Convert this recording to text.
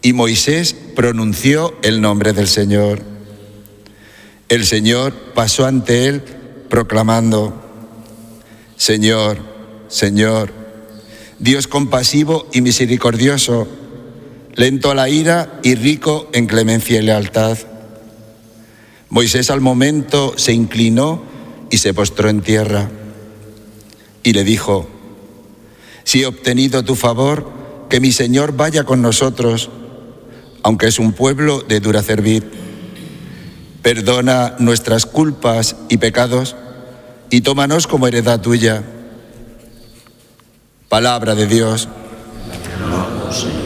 y Moisés pronunció el nombre del Señor. El Señor pasó ante él proclamando: Señor, Señor, Dios compasivo y misericordioso, lento a la ira y rico en clemencia y lealtad. Moisés al momento se inclinó y se postró en tierra. Y le dijo: si he obtenido tu favor, que mi Señor vaya con nosotros, aunque es un pueblo de dura cerviz. Perdona nuestras culpas y pecados y tómanos como heredad tuya. Palabra de Dios. Te alabamos, Señor.